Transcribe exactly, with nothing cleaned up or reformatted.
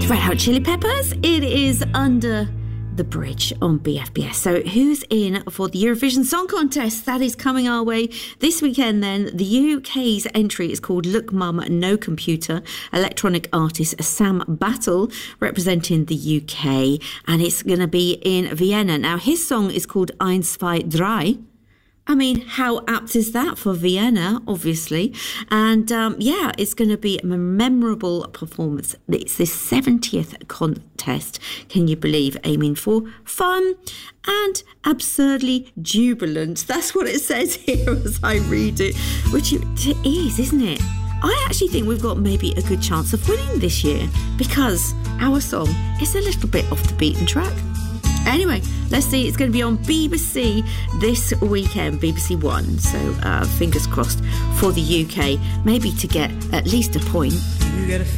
Red Hot Chili Peppers. It is Under the Bridge on B F B S. So who's in for the Eurovision Song Contest? That is coming our way this weekend then. The U K's entry is called Look Mum No Computer. Electronic artist Sam Battle representing the U K, and it's going to be in Vienna. Now his song is called Eins, Zwei, Drei. I mean, how apt is that for Vienna, obviously? And um, yeah, it's going to be a memorable performance. It's this seventieth contest, can you believe, aiming for fun and absurdly jubilant. That's what it says here as I read it, which it is, isn't it? I actually think we've got maybe a good chance of winning this year because our song is a little bit off the beaten track. Anyway, let's see. It's going to be on B B C this weekend, B B C One. So uh, fingers crossed for the U K, maybe to get at least a point. You get a